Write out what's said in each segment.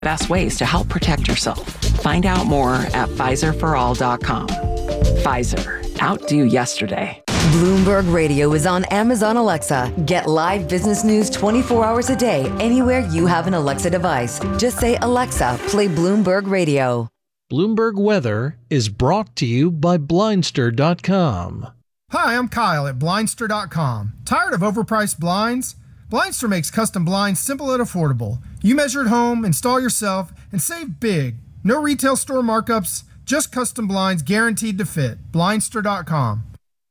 best ways to help protect yourself. Find out more at PfizerForAll.com. Pfizer, outdo yesterday. Bloomberg Radio is on Amazon Alexa. Get live business news 24 hours a day, anywhere you have an Alexa device. Just say, Alexa, play Bloomberg Radio. Bloomberg Weather is brought to you by Blindster.com. Hi, I'm Kyle at Blindster.com. Tired of overpriced blinds? Blindster makes custom blinds simple and affordable. You measure at home, install yourself, and save big. No retail store markups, just custom blinds guaranteed to fit. Blindster.com.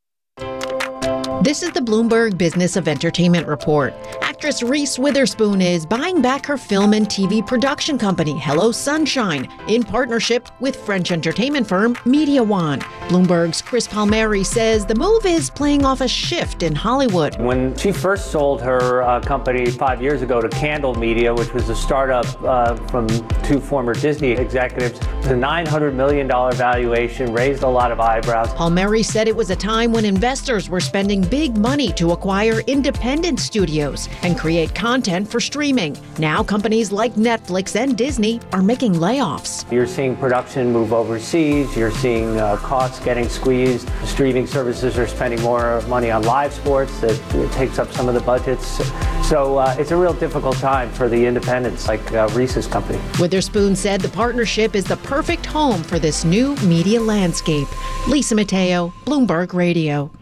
This is the Bloomberg Business of Entertainment Report. Actress Reese Witherspoon is buying back her film and TV production company, Hello Sunshine, in partnership with French entertainment firm Media One. Bloomberg's Chris Palmieri says the move is playing off a shift in Hollywood. When she first sold her company 5 years ago to Candle Media, which was a startup from two former Disney executives, the $900 million valuation raised a lot of eyebrows. Palmieri said it was a time when investors were spending big money to acquire independent studios and create content for streaming. Now companies like Netflix and Disney are making layoffs. You're seeing production move overseas. You're seeing costs getting squeezed. Streaming services are spending more money on live sports. That takes up some of the budgets. So it's a real difficult time for the independents like Reese's company. Witherspoon said the partnership is the perfect home for this new media landscape. Lisa Mateo, Bloomberg Radio.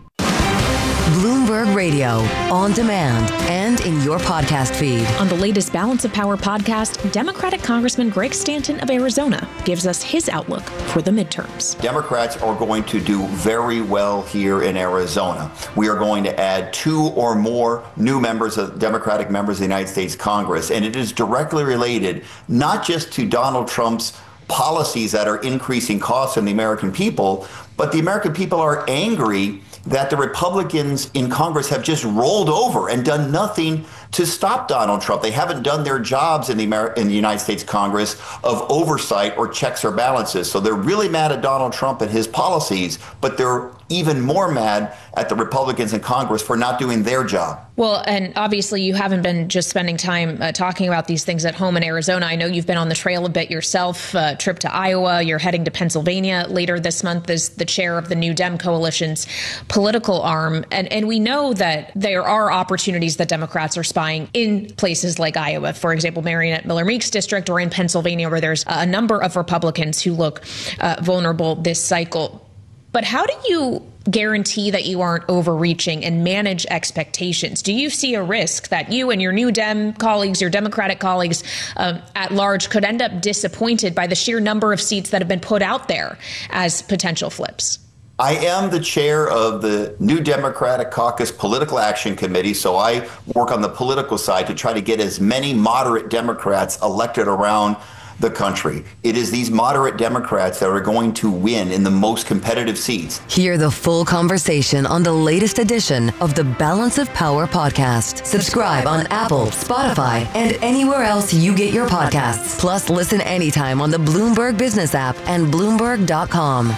Bloomberg Radio, on demand and in your podcast feed. On the latest Balance of Power podcast, Democratic Congressman Greg Stanton of Arizona gives us his outlook for the midterms. Democrats are going to do very well here in Arizona. We are going to add 2 or more new Democratic members of the United States Congress, and it is directly related not just to Donald Trump's policies that are increasing costs on the American people, but the American people are angry that the Republicans in Congress have just rolled over and done nothing to stop Donald Trump. They haven't done their jobs in the United States Congress of oversight or checks or balances. So they're really mad at Donald Trump and his policies, but they're even more mad at the Republicans in Congress for not doing their job. Well, and obviously you haven't been just spending time talking about these things at home in Arizona. I know you've been on the trail a bit yourself, trip to Iowa. You're heading to Pennsylvania later this month as the chair of the New Dem Coalition's political arm. And we know that there are opportunities that Democrats are spying in places like Iowa, for example, Marionette Miller Meek's district, or in Pennsylvania, where there's a number of Republicans who look vulnerable this cycle. But how do you guarantee that you aren't overreaching and manage expectations? Do you see a risk that you and your New Dem colleagues, your Democratic colleagues at large, could end up disappointed by the sheer number of seats that have been put out there as potential flips? I am the chair of the New Democratic Caucus Political Action Committee, so I work on the political side to try to get as many moderate Democrats elected around the country. It is these moderate Democrats that are going to win in the most competitive seats. Hear the full conversation on the latest edition of the Balance of Power podcast. Subscribe on Apple, Spotify, and anywhere else you get your podcasts. Plus, listen anytime on the Bloomberg Business app and Bloomberg.com.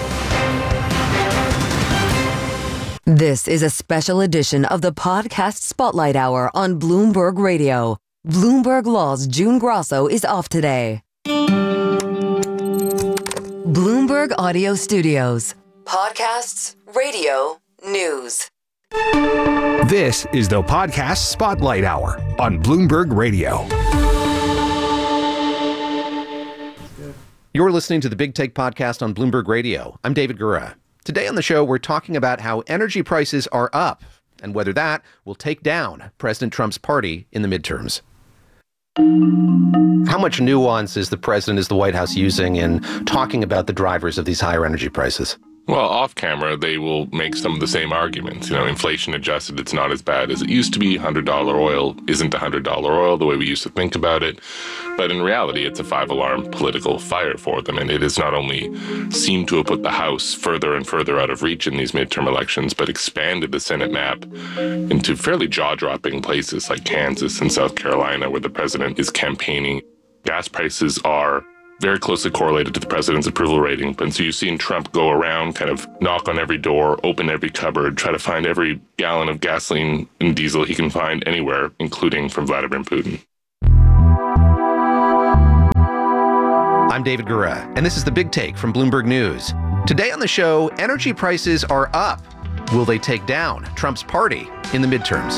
This is a special edition of the Podcast Spotlight Hour on Bloomberg Radio. Bloomberg Law's June Grosso is off today. Bloomberg Audio Studios. Podcasts, radio, news. This is the Podcast Spotlight Hour on Bloomberg Radio. You're listening to the Big Take Podcast on Bloomberg Radio. I'm David Gura. Today on the show, we're talking about how energy prices are up and whether that will take down President Trump's party in the midterms. How much nuance is the president, is the White House using in talking about the drivers of these higher energy prices? Well, off camera, they will make some of the same arguments. Inflation adjusted, it's not as bad as it used to be. $100 oil isn't $100 oil the way we used to think about it. But in reality, it's a 5-alarm political fire for them. And it has not only seemed to have put the House further and further out of reach in these midterm elections, but expanded the Senate map into fairly jaw-dropping places like Kansas and South Carolina, where the president is campaigning. Gas prices are very closely correlated to the president's approval rating. And so you've seen Trump go around, kind of knock on every door, open every cupboard, try to find every gallon of gasoline and diesel he can find anywhere, including from Vladimir Putin. I'm David Gura, and this is The Big Take from Bloomberg News. Today on the show, energy prices are up. Will they take down Trump's party in the midterms?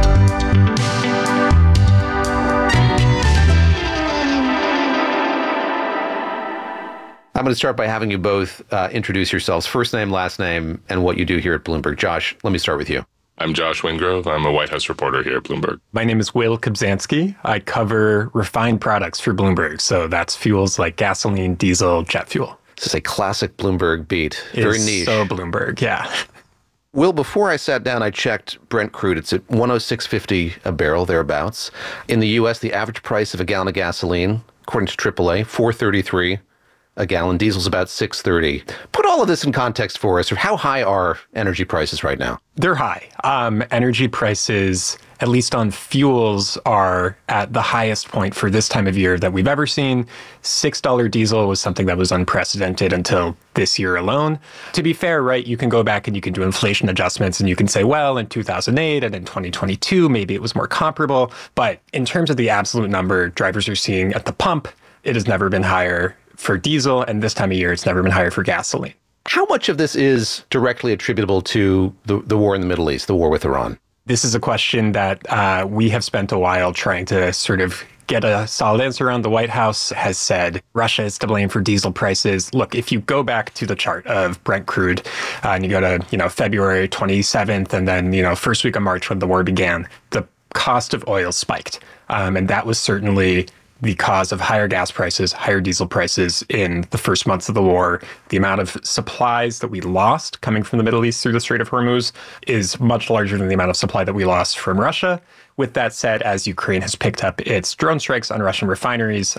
I'm going to start by having you both introduce yourselves, first name, last name, and what you do here at Bloomberg. Josh, let me start with you. I'm Josh Wingrove. I'm a White House reporter here at Bloomberg. My name is Will Kobzanski. I cover refined products for Bloomberg. So that's fuels like gasoline, diesel, jet fuel. This is a classic Bloomberg beat. Very niche. So Bloomberg, yeah. Will, before I sat down, I checked Brent crude. It's at $106.50 a barrel, thereabouts. In the U.S., the average price of a gallon of gasoline, according to AAA, $4.33 a gallon. Diesel's about $6.30. Put all of this in context for us. How high are energy prices right now? They're high. Energy prices, at least on fuels, are at the highest point for this time of year that we've ever seen. $6 diesel was something that was unprecedented until this year alone. To be fair, right, you can go back and you can do inflation adjustments and you can say, well, in 2008 and in 2022, maybe it was more comparable. But in terms of the absolute number drivers are seeing at the pump, it has never been higher for diesel, and this time of year, it's never been higher for gasoline. How much of this is directly attributable to the war in the Middle East, the war with Iran? This is a question that we have spent a while trying to sort of get a solid answer on. The White House has said Russia is to blame for diesel prices. Look, if you go back to the chart of Brent crude and you go to, February 27th and then, first week of March when the war began, the cost of oil spiked. And that was certainly the cause of higher gas prices, higher diesel prices in the first months of the war. The amount of supplies that we lost coming from the Middle East through the Strait of Hormuz is much larger than the amount of supply that we lost from Russia. With that said, as Ukraine has picked up its drone strikes on Russian refineries,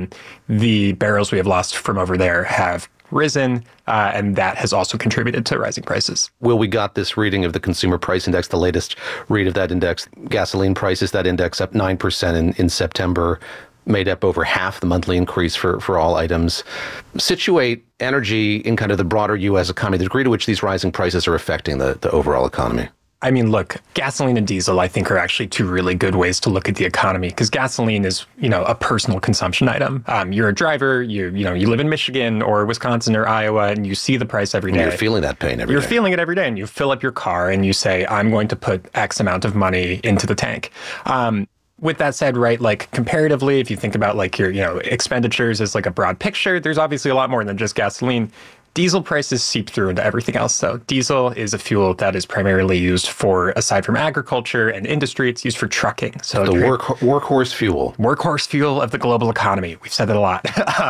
the barrels we have lost from over there have risen, and that has also contributed to rising prices. Will, we got this reading of the Consumer Price Index, the latest read of that index. Gasoline prices, that index up 9% in September, made up over half the monthly increase for all items. Situate energy in kind of the broader U.S. economy, the degree to which these rising prices are affecting the overall economy. I mean, look, gasoline and diesel, I think, are actually two really good ways to look at the economy, because gasoline is, a personal consumption item. You're a driver, you live in Michigan or Wisconsin or Iowa, and you see the price every day. You're feeling that pain every day. You're feeling it every day, and you fill up your car and you say, I'm going to put X amount of money into the tank. With that said, right, like comparatively, if you think about like your, expenditures as like a broad picture, there's obviously a lot more than just gasoline. Diesel prices seep through into everything else. So diesel is a fuel that is primarily used for, aside from agriculture and industry, it's used for trucking. So the workhorse fuel. Workhorse fuel of the global economy. We've said that a lot.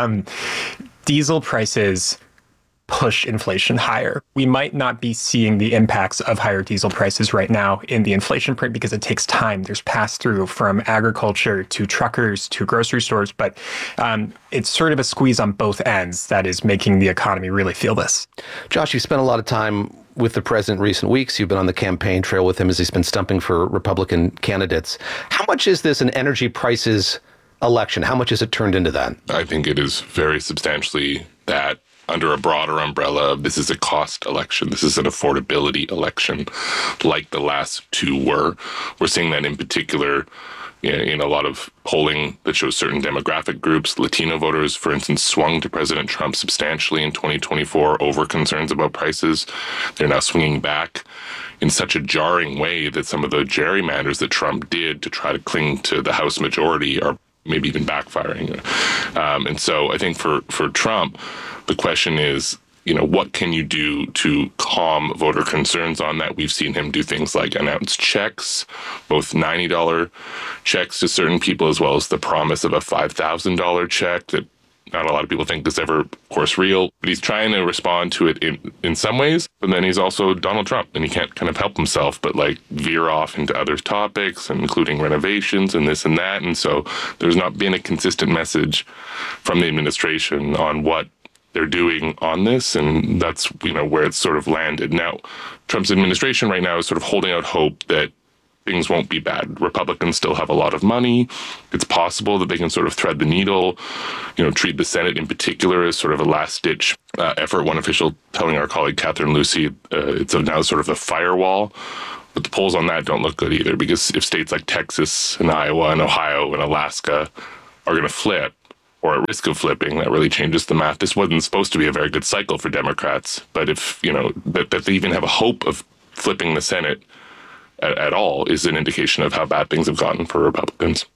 Diesel prices push inflation higher. We might not be seeing the impacts of higher diesel prices right now in the inflation print because it takes time. There's pass-through from agriculture to truckers to grocery stores, but it's sort of a squeeze on both ends that is making the economy really feel this. Josh, you spent a lot of time with the president in recent weeks. You've been on the campaign trail with him as he's been stumping for Republican candidates. How much is this an energy prices election? How much has it turned into that? I think it is very substantially that. Under a broader umbrella of this is a cost election. This is an affordability election like the last two were. We're seeing that in particular in a lot of polling that shows certain demographic groups. Latino voters, for instance, swung to President Trump substantially in 2024 over concerns about prices. They're now swinging back in such a jarring way that some of the gerrymanders that Trump did to try to cling to the House majority are maybe even backfiring. And so I think for Trump, the question is, what can you do to calm voter concerns on that? We've seen him do things like announce checks, both $90 checks to certain people, as well as the promise of a $5,000 check that not a lot of people think is ever, of course, real. But he's trying to respond to it in some ways. But then he's also Donald Trump, and he can't kind of help himself but veer off into other topics, including renovations and this and that. And so there's not been a consistent message from the administration on what they're doing on this, and that's where it's sort of landed. Now, Trump's administration right now is sort of holding out hope that things won't be bad. Republicans still have a lot of money. It's possible that they can sort of thread the needle, treat the Senate in particular as sort of a last-ditch effort. One official telling our colleague Catherine Lucy it's now sort of the firewall. But the polls on that don't look good either, because if states like Texas and Iowa and Ohio and Alaska are going to flip, or at risk of flipping, that really changes the math. This wasn't supposed to be a very good cycle for Democrats, but if, that they even have a hope of flipping the Senate at all is an indication of how bad things have gotten for Republicans.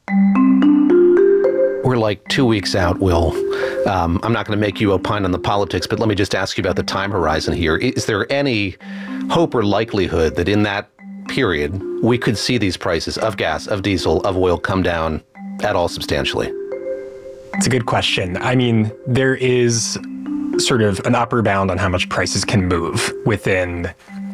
We're like 2 weeks out, Will. I'm not going to make you opine on the politics, but let me just ask you about the time horizon here. Is there any hope or likelihood that in that period we could see these prices of gas, of diesel, of oil come down at all substantially? It's a good question. I mean, there is sort of an upper bound on how much prices can move within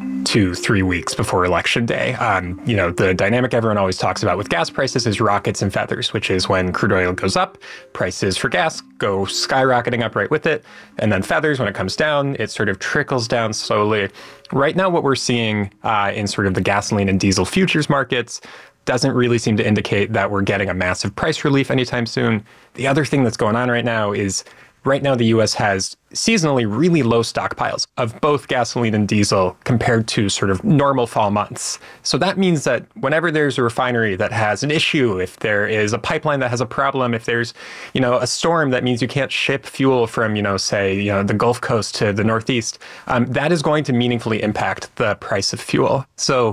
2-3 weeks before Election Day. The dynamic everyone always talks about with gas prices is rockets and feathers, which is when crude oil goes up, prices for gas go skyrocketing up right with it. And then feathers, when it comes down, it sort of trickles down slowly. Right now, what we're seeing in sort of the gasoline and diesel futures markets doesn't really seem to indicate that we're getting a massive price relief anytime soon. The other thing that's going on right now is the U.S. has seasonally really low stockpiles of both gasoline and diesel compared to sort of normal fall months. So that means that whenever there's a refinery that has an issue, if there is a pipeline that has a problem, if there's, a storm that means you can't ship fuel from, the Gulf Coast to the Northeast, that is going to meaningfully impact the price of fuel. So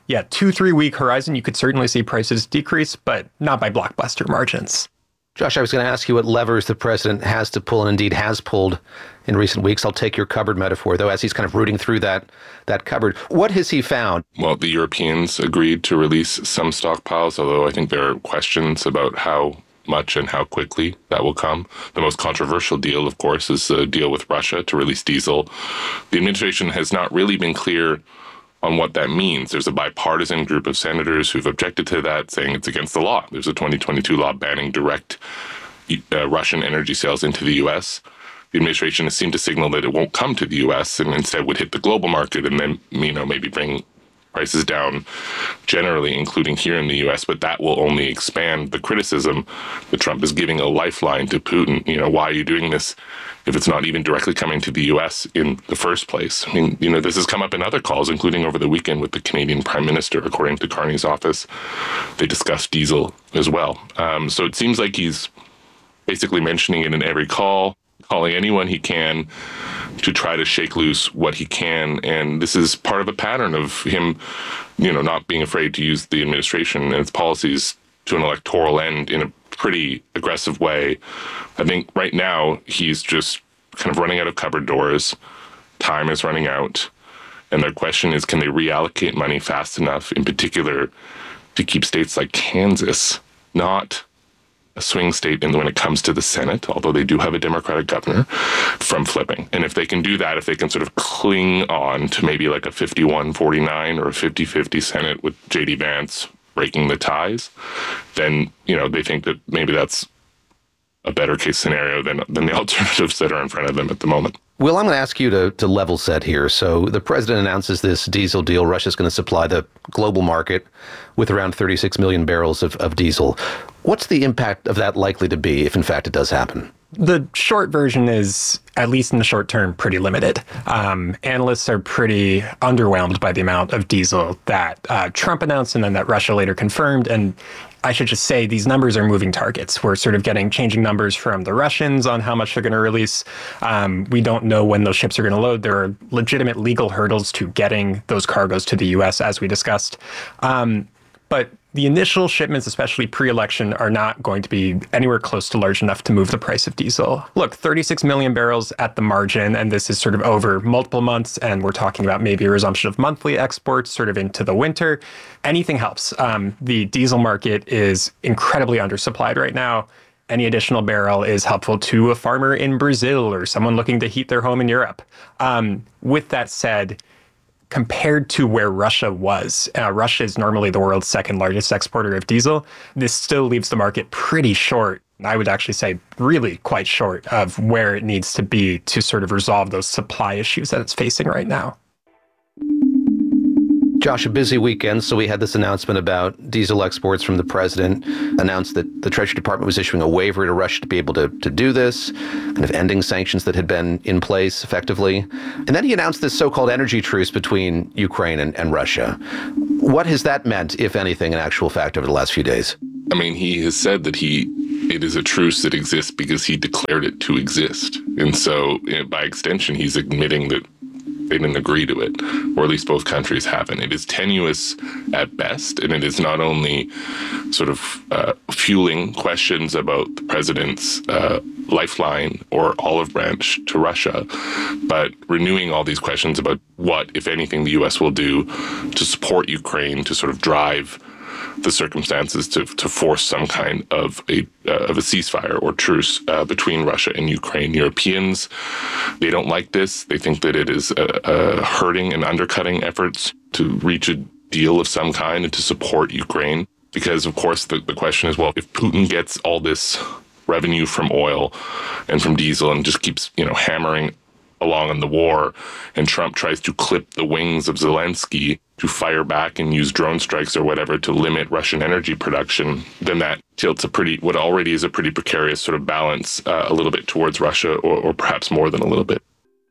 2-3 week horizon, you could certainly see prices decrease, but not by blockbuster margins. Josh, I was going to ask you what levers the president has to pull and indeed has pulled in recent weeks. I'll take your cupboard metaphor, though, as he's kind of rooting through that cupboard. What has he found? Well, the Europeans agreed to release some stockpiles, although I think there are questions about how much and how quickly that will come. The most controversial deal, of course, is the deal with Russia to release diesel. The administration has not really been clear on what that means. There's a bipartisan group of senators who've objected to that, saying it's against the law. There's a 2022 law banning direct Russian energy sales into the U.S. The administration has seemed to signal that it won't come to the U.S. and instead would hit the global market and then, maybe bring prices down generally, including here in the U.S., but that will only expand the criticism that Trump is giving a lifeline to Putin. Why are you doing this if it's not even directly coming to the U.S. in the first place? I mean, this has come up in other calls, including over the weekend with the Canadian Prime Minister, according to Carney's office. They discussed diesel as well. So it seems like he's basically mentioning it in every call, calling anyone he can to try to shake loose what he can. And this is part of a pattern of him, not being afraid to use the administration and its policies to an electoral end in a pretty aggressive way. I think right now he's just kind of running out of cupboard doors. Time is running out. And their question is, can they reallocate money fast enough, in particular, to keep states like Kansas not a swing state when it comes to the Senate, although they do have a Democratic governor, from flipping. And if they can do that, if they can sort of cling on to maybe like a 51-49 or a 50-50 Senate with J.D. Vance breaking the ties, then, they think that maybe that's a better case scenario than the alternatives that are in front of them at the moment. Will, I'm going to ask you to level set here. So the president announces this diesel deal. Russia's going to supply the global market with around 36 million barrels of diesel. What's the impact of that likely to be if, in fact, it does happen? The short version is, at least in the short term, pretty limited. Analysts are pretty underwhelmed by the amount of diesel that Trump announced and then that Russia later confirmed. And I should just say these numbers are moving targets. We're sort of getting changing numbers from the Russians on how much they're going to release. We don't know when those ships are going to load. There are legitimate legal hurdles to getting those cargoes to the U.S., as we discussed. But the initial shipments, especially pre-election, are not going to be anywhere close to large enough to move the price of diesel. Look, 36 million barrels at the margin, and this is sort of over multiple months, and we're talking about maybe a resumption of monthly exports sort of into the winter. Anything helps. The diesel market is incredibly undersupplied right now. Any additional barrel is helpful to a farmer in Brazil or someone looking to heat their home in Europe. With that said, compared to where Russia was, Russia is normally the world's second largest exporter of diesel. This still leaves the market pretty short. I would actually say really quite short of where it needs to be to sort of resolve those supply issues that it's facing right now. Josh, a busy weekend, so we had this announcement about diesel exports from the president, announced that the Treasury Department was issuing a waiver to Russia to be able to do this, kind of ending sanctions that had been in place effectively. And then he announced this so-called energy truce between Ukraine and Russia. What has that meant, if anything, in actual fact over the last few days? I mean, he has said that it is a truce that exists because he declared it to exist. And so, by extension, he's admitting that they didn't agree to it, or at least both countries haven't. It is tenuous at best, and it is not only sort of fueling questions about the president's lifeline or olive branch to Russia, but renewing all these questions about what, if anything, the U.S. will do to support Ukraine, to sort of drive the circumstances to force some kind of a ceasefire or truce between Russia and Ukraine. Europeans, they don't like this. They think that it is hurting and undercutting efforts to reach a deal of some kind and to support Ukraine. Because, of course, the question is, well, if Putin gets all this revenue from oil and from diesel and just keeps, hammering along in the war, and Trump tries to clip the wings of Zelensky to fire back and use drone strikes or whatever to limit Russian energy production, then that tilts what already is a pretty precarious sort of balance a little bit towards Russia, or perhaps more than a little bit.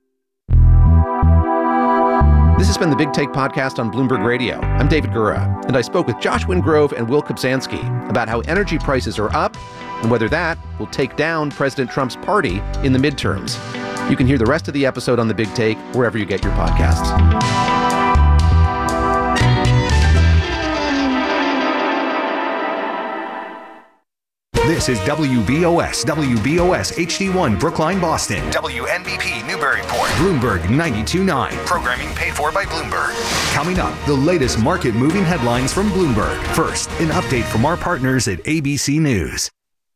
This has been the Big Take Podcast on Bloomberg Radio. I'm David Gura, and I spoke with Josh Wingrove and Will Kobzanski about how energy prices are up and whether that will take down President Trump's party in the midterms. You can hear the rest of the episode on The Big Take wherever you get your podcasts. This is WBOS HD1 Brookline, Boston. WNBP Newburyport. Bloomberg 92.9. Programming paid for by Bloomberg. Coming up, the latest market-moving headlines from Bloomberg. First, an update from our partners at ABC News.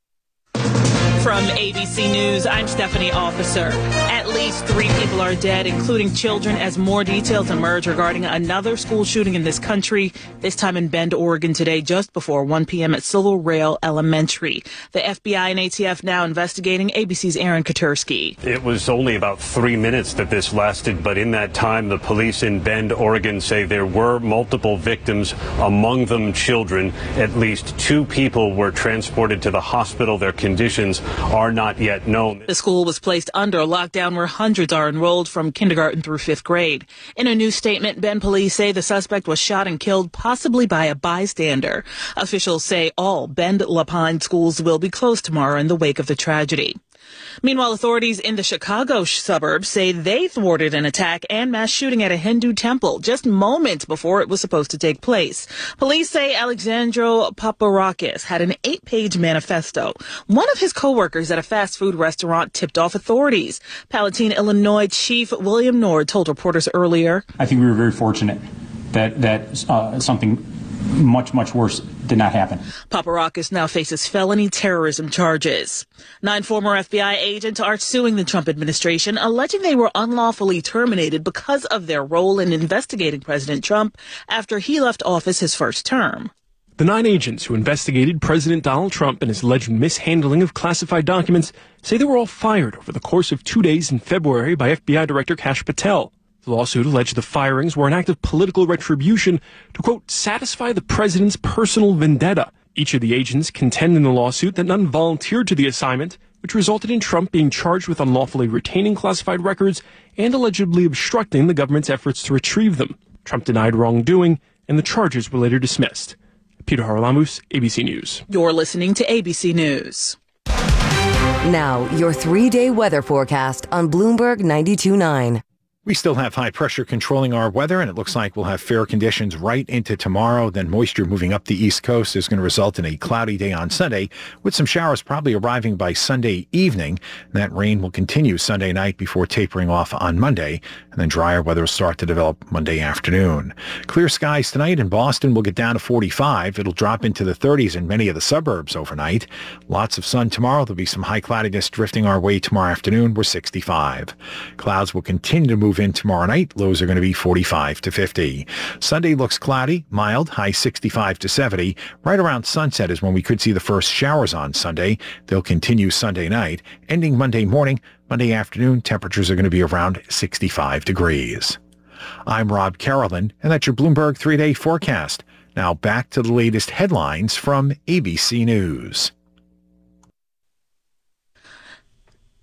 From ABC News, I'm Stephanie Officer. At least 3 people are dead, including children, as more details emerge regarding another school shooting in this country, this time in Bend, Oregon today, just before 1 p.m. at Silver Rail Elementary. The FBI and ATF now investigating. ABC's Aaron Katursky. It was only about 3 minutes that this lasted, but in that time, the police in Bend, Oregon say there were multiple victims, among them children. At least 2 people were transported to the hospital. Their conditions are not yet known. The school was placed under lockdown where hundreds are enrolled from kindergarten through 5th grade. In a new statement, Bend police say the suspect was shot and killed, possibly by a bystander. Officials say all Bend La Pine schools will be closed tomorrow in the wake of the tragedy. Meanwhile, authorities in the Chicago suburbs say they thwarted an attack and mass shooting at a Hindu temple just moments before it was supposed to take place. Police say Alexandro Paparakis had an 8-page manifesto. One of his co-workers at a fast food restaurant tipped off authorities. Palatine, Illinois Chief William Nord told reporters earlier, I think we were very fortunate that something much worse did not happen. Paparakis now faces felony terrorism charges. 9 former FBI agents are suing the Trump administration, alleging they were unlawfully terminated because of their role in investigating President Trump after he left office his first term. The 9 agents who investigated President Donald Trump and his alleged mishandling of classified documents say they were all fired over the course of 2 days in February by FBI Director Kash Patel. The lawsuit alleged the firings were an act of political retribution to, quote, satisfy the president's personal vendetta. Each of the agents contend in the lawsuit that none volunteered to the assignment, which resulted in Trump being charged with unlawfully retaining classified records and allegedly obstructing the government's efforts to retrieve them. Trump denied wrongdoing, and the charges were later dismissed. Peter Haralamus, ABC News. You're listening to ABC News. Now, your 3-day weather forecast on Bloomberg 92.9. We still have high pressure controlling our weather, and it looks like we'll have fair conditions right into tomorrow. Then moisture moving up the East Coast is going to result in a cloudy day on Sunday, with some showers probably arriving by Sunday evening. That rain will continue Sunday night before tapering off on Monday, and then drier weather will start to develop Monday afternoon. Clear skies tonight in Boston will get down to 45. It'll drop into the 30s in many of the suburbs overnight. Lots of sun tomorrow. There'll be some high cloudiness drifting our way tomorrow afternoon. We're 65. Clouds will continue to move in tomorrow night. Lows are going to be 45 to 50. Sunday looks cloudy, mild, high 65 to 70. Right around sunset is when we could see the first showers on Sunday. They'll continue Sunday night. Ending Monday morning, Monday afternoon, temperatures are going to be around 65 degrees. I'm Rob Carolyn, and that's your Bloomberg 3-day forecast. Now back to the latest headlines from ABC News.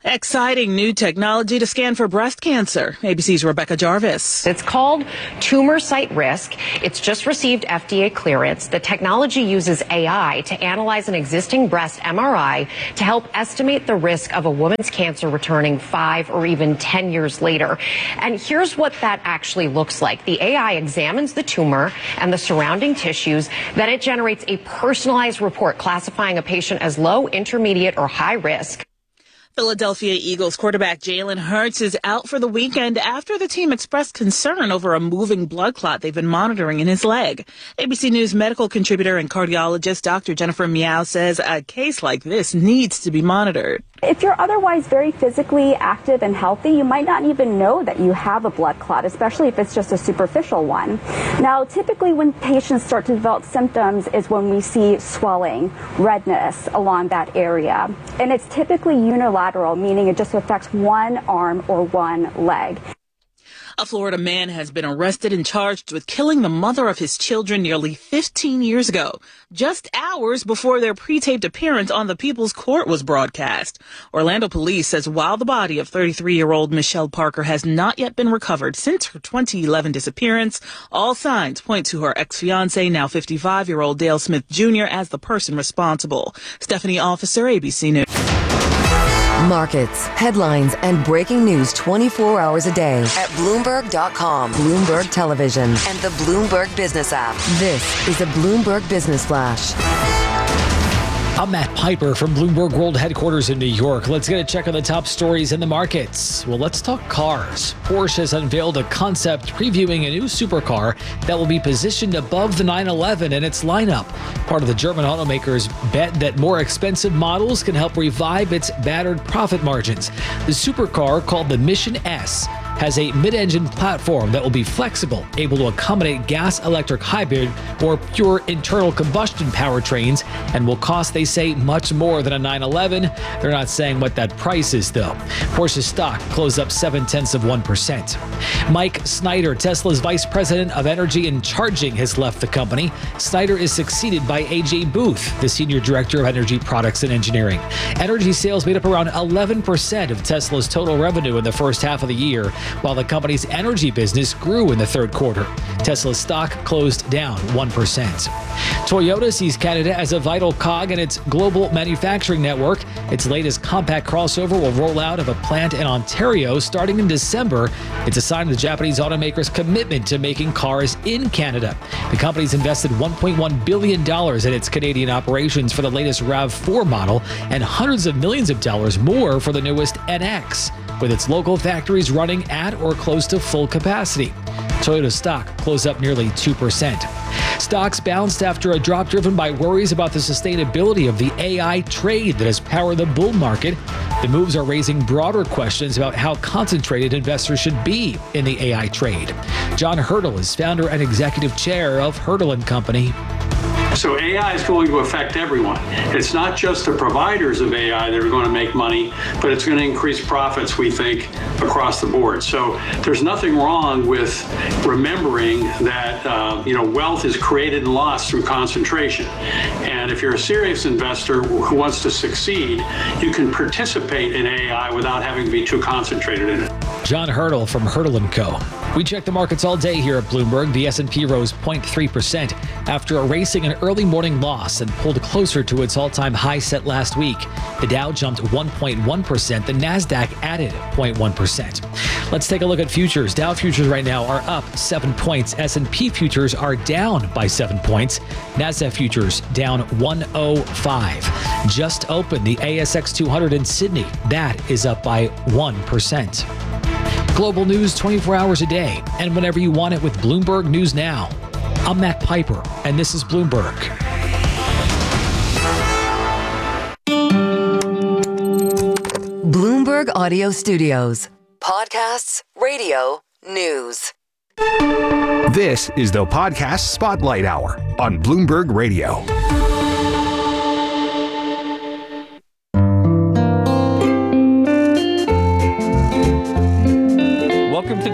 Exciting new technology to scan for breast cancer. ABC's Rebecca Jarvis. It's called Tumor Site Risk. It's just received FDA clearance. The technology uses AI to analyze an existing breast MRI to help estimate the risk of a woman's cancer returning 5 or even 10 years later. And here's what that actually looks like. The AI examines the tumor and the surrounding tissues. Then it generates a personalized report classifying a patient as low, intermediate, or high risk. Philadelphia Eagles quarterback Jalen Hurts is out for the weekend after the team expressed concern over a moving blood clot they've been monitoring in his leg. ABC News medical contributor and cardiologist Dr. Jennifer Miao says a case like this needs to be monitored. If you're otherwise very physically active and healthy, you might not even know that you have a blood clot, especially if it's just a superficial one. Now, typically when patients start to develop symptoms is when we see swelling, redness along that area. And it's typically unilateral, meaning it just affects one arm or one leg. A Florida man has been arrested and charged with killing the mother of his children nearly 15 years ago, just hours before their pre-taped appearance on the People's Court was broadcast. Orlando police says while the body of 33-year-old Michelle Parker has not yet been recovered since her 2011 disappearance, all signs point to her ex-fiancé, now 55-year-old Dale Smith Jr., as the person responsible. Stephanie Officer, ABC News. Markets, headlines, and breaking news 24 hours a day at Bloomberg.com, Bloomberg Television, and the Bloomberg Business app. This is a Bloomberg Business Flash. I'm Matt Piper from Bloomberg World Headquarters in New York. Let's get a check on the top stories in the markets. Well, let's talk cars. Porsche has unveiled a concept previewing a new supercar that will be positioned above the 911 in its lineup. Part of the German automaker's bet that more expensive models can help revive its battered profit margins. The supercar, called the Mission S, has a mid-engine platform that will be flexible, able to accommodate gas-electric hybrid or pure internal combustion powertrains, and will cost, they say, much more than a 911. They're not saying what that price is, though. Porsche's stock closed up 0.7%. Mike Snyder, Tesla's vice president of energy and charging, has left the company. Snyder is succeeded by AJ Booth, the senior director of energy products and engineering. Energy sales made up around 11% of Tesla's total revenue in the first half of the year, while the company's energy business grew in the third quarter. Tesla's stock closed down 1%. Toyota sees Canada as a vital cog in its global manufacturing network. Its latest compact crossover will roll out of a plant in Ontario starting in December. It's a sign of the Japanese automaker's commitment to making cars in Canada. The company's invested $1.1 billion in its Canadian operations for the latest RAV4 model and hundreds of millions of dollars more for the newest NX, with its local factories running at or close to full capacity. Toyota stock closed up nearly 2%. Stocks bounced after a drop driven by worries about the sustainability of the AI trade that has powered the bull market. The moves are raising broader questions about how concentrated investors should be in the AI trade. John Hurdle is founder and executive chair of Hurdle & Company. So AI is going to affect everyone. It's not just the providers of AI that are going to make money, but it's going to increase profits, we think, across the board. So there's nothing wrong with remembering that wealth is created and lost through concentration. And if you're a serious investor who wants to succeed, you can participate in AI without having to be too concentrated in it. John Hurdle from Hurdle & Co. We check the markets all day here at Bloomberg. The S&P rose 0.3% after erasing an early morning loss and pulled closer to its all-time high set last week. The Dow jumped 1.1%. The Nasdaq added 0.1%. Let's take a look at futures. Dow futures right now are up 7 points. S&P futures are down by 7 points. Nasdaq futures down 105. Just opened the ASX 200 in Sydney. That is up by 1%. Global news 24 hours a day and whenever you want it with Bloomberg News Now. I'm Matt Piper, and this is Bloomberg. Bloomberg Audio Studios. Podcasts, radio, news. This is the Podcast Spotlight Hour on Bloomberg Radio. Welcome to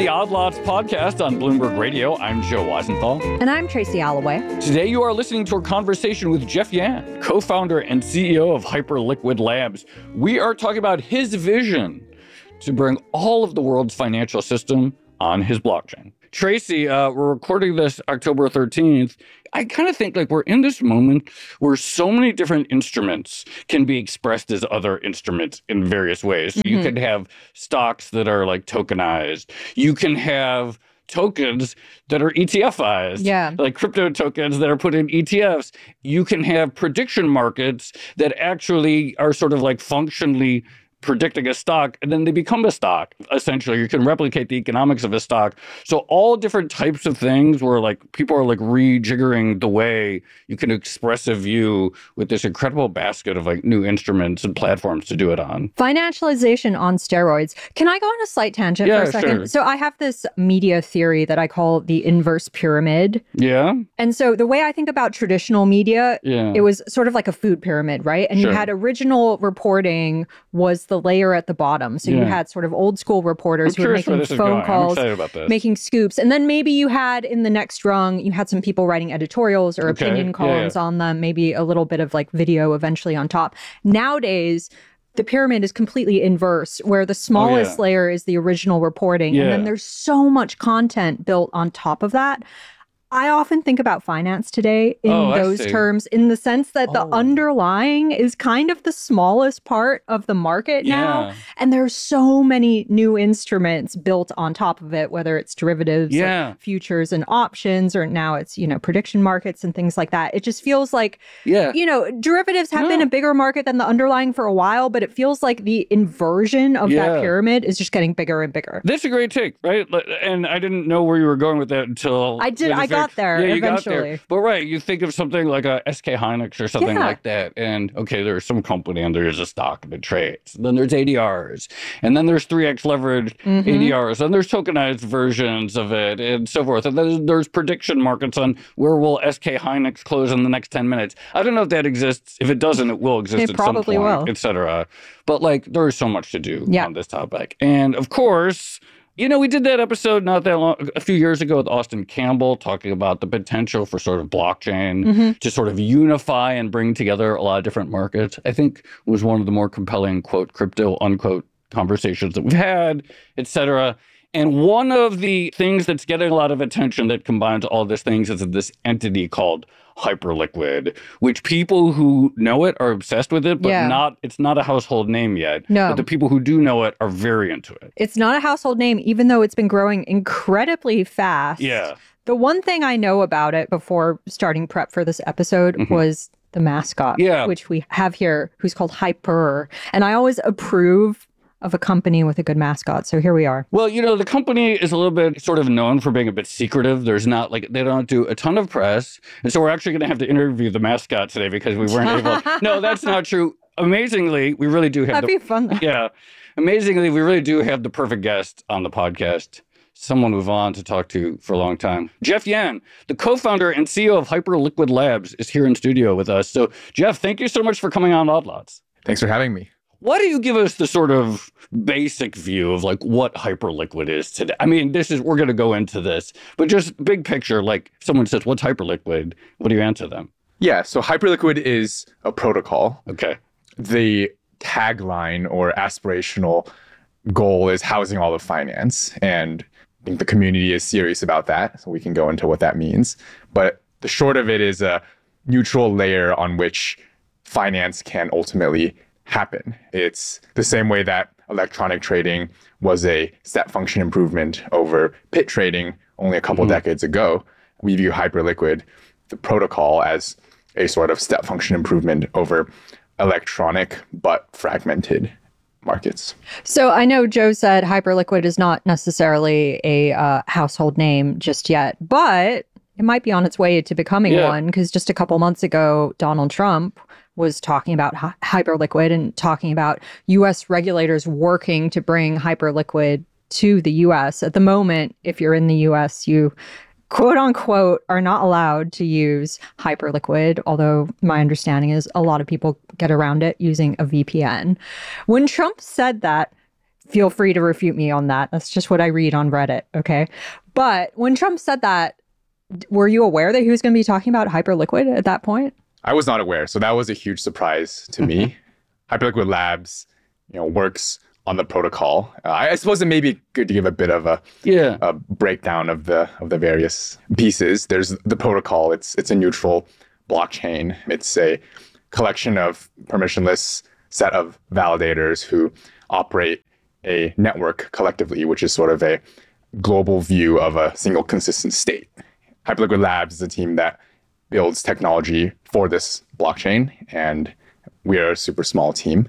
the Odd Lots podcast on Bloomberg Radio. I'm Joe Weisenthal. And I'm Tracy Alloway. Today you are listening to a conversation with Jeff Yan, co-founder and CEO of Hyperliquid Labs. We are talking about his vision to bring all of the world's financial system on his blockchain. Tracy, we're recording this October 13th. I kind of think like we're in this moment where so many different instruments can be expressed as other instruments in various ways. Mm-hmm. You could have stocks that are like tokenized. You can have tokens that are ETFized, like crypto tokens that are put in ETFs. You can have prediction markets that actually are sort of like functionally predicting a stock, and then they become a stock. Essentially, you can replicate the economics of a stock. So all different types of things where like people are like rejiggering the way you can express a view with this incredible basket of like new instruments and platforms to do it on. Financialization on steroids. Can I go on a slight tangent for a second? Sure. So I have this media theory that I call the inverse pyramid. Yeah. And so the way I think about traditional media, it was sort of like a food pyramid, right? And you had original reporting was the layer at the bottom. So you had sort of old school reporters who were making phone calls, making scoops. And then maybe you had in the next rung, you had some people writing editorials or opinion columns on them, maybe a little bit of like video eventually on top. Nowadays, the pyramid is completely inverse, where the smallest layer is the original reporting. And then there's so much content built on top of that. I often think about finance today in those terms, in the sense that the underlying is kind of the smallest part of the market now. And there's so many new instruments built on top of it, whether it's derivatives, like futures and options, or now it's, you know, prediction markets and things like that. It just feels like, you know, derivatives have been a bigger market than the underlying for a while, but it feels like the inversion of that pyramid is just getting bigger and bigger. That's a great take, right? And I didn't know where you were going with that until I got there eventually. But right, you think of something like a SK Hynix or something like that, and okay, there's some company and there's a stock that trades. Then there's ADRs, and then there's 3x leveraged ADRs, and there's tokenized versions of it, and so forth. And then there's prediction markets on where will SK Hynix close in the next 10 minutes. I don't know if that exists. If it doesn't, it will exist at some point, etc. But like, there is so much to do on this topic, and of course, you know, we did that episode not that long, a few years ago with Austin Campbell, talking about the potential for sort of blockchain to sort of unify and bring together a lot of different markets. I think was one of the more compelling, quote, crypto, unquote, conversations that we've had, et cetera. And one of the things that's getting a lot of attention that combines all these things is this entity called Hyperliquid, which people who know it are obsessed with it, but it's not a household name yet. No. But the people who do know it are very into it. It's not a household name, even though it's been growing incredibly fast. Yeah. The one thing I know about it before starting prep for this episode was the mascot, which we have here, who's called Hyper. And I always approve of a company with a good mascot. So here we are. Well, you know, the company is a little bit sort of known for being a bit secretive. There's not like, they don't do a ton of press. And so we're actually going to have to interview the mascot today because we weren't able. No, that's not true. Amazingly, we really do have That'd be fun, though. Yeah. Amazingly, we really do have the perfect guest on the podcast. Someone we've on to talk to for a long time. Jeff Yan, the co-founder and CEO of Hyperliquid Labs, is here in studio with us. So, Jeff, thank you so much for coming on Odd Lots. Thanks for having me. Why do you give us the sort of basic view of like what Hyperliquid is today? I mean, we're going to go into this, but just big picture, like if someone says, what's Hyperliquid? What do you answer them? Yeah, so Hyperliquid is a protocol. Okay. The tagline or aspirational goal is housing all of finance. And I think the community is serious about that. So we can go into what that means. But the short of it is a neutral layer on which finance can ultimately happen. It's the same way that electronic trading was a step function improvement over pit trading only a couple decades ago. We view Hyperliquid, the protocol, as a sort of step function improvement over electronic but fragmented markets. So I know Joe said Hyperliquid is not necessarily a household name just yet, but it might be on its way to becoming one, because just a couple months ago, Donald Trump was talking about Hyperliquid and talking about U.S. regulators working to bring Hyperliquid to the U.S. At the moment, if you're in the U.S., you quote unquote are not allowed to use Hyperliquid, although my understanding is a lot of people get around it using a VPN. When Trump said that, feel free to refute me on that. That's just what I read on Reddit. Okay. But when Trump said that, were you aware that he was going to be talking about Hyperliquid at that point? I was not aware. So that was a huge surprise to me. Hyperliquid Labs, works on the protocol. I suppose it may be good to give a bit of a breakdown of the various pieces. There's the protocol. It's a neutral blockchain. It's a collection of permissionless set of validators who operate a network collectively, which is sort of a global view of a single consistent state. Hyperliquid Labs is a team that builds technology for this blockchain, and we are a super small team.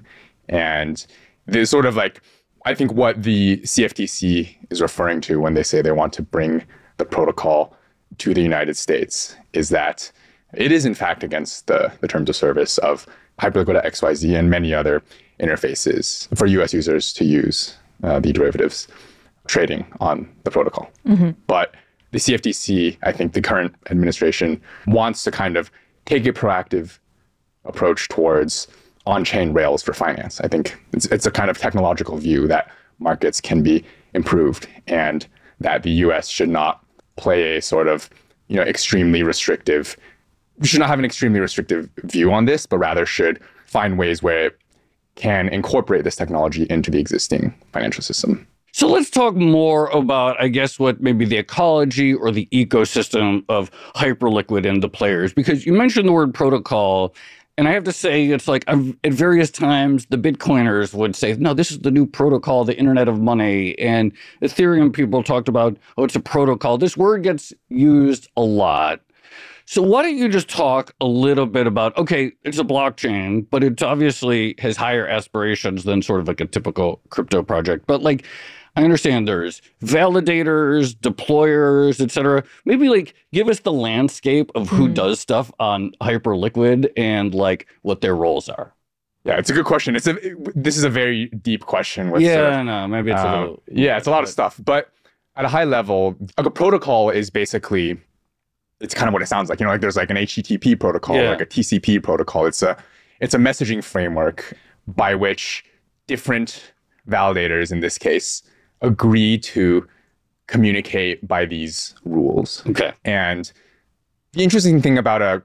And there's sort of like, I think what the CFTC is referring to when they say they want to bring the protocol to the United States is that it is in fact against the terms of service of Hyperliquid XYZ and many other interfaces for US users to use the derivatives trading on the protocol. But the CFTC, I think the current administration wants to kind of take a proactive approach towards on-chain rails for finance. I think it's a kind of technological view that markets can be improved and that the US should not play a sort of, extremely restrictive, should not have an extremely restrictive view on this, but rather should find ways where it can incorporate this technology into the existing financial system. So let's talk more about, I guess, what maybe the ecology or the ecosystem of Hyperliquid and the players, because you mentioned the word protocol. And I have to say, it's like at various times, the Bitcoiners would say, no, this is the new protocol, the Internet of Money. And Ethereum people talked about, oh, it's a protocol. This word gets used a lot. So why don't you just talk a little bit about, okay, it's a blockchain, but it obviously has higher aspirations than sort of like a typical crypto project. But like, I understand there's validators, deployers, et cetera. Maybe like give us the landscape of who does stuff on Hyperliquid and like what their roles are. Yeah, it's a good question. This is a very deep question. Maybe it's a little. Yeah, it's a lot of stuff. But at a high level, a protocol is basically, it's kind of what it sounds like. Like there's like an HTTP protocol, like a TCP protocol. It's a messaging framework by which different validators, in this case, agree to communicate by these rules. Okay. And the interesting thing about a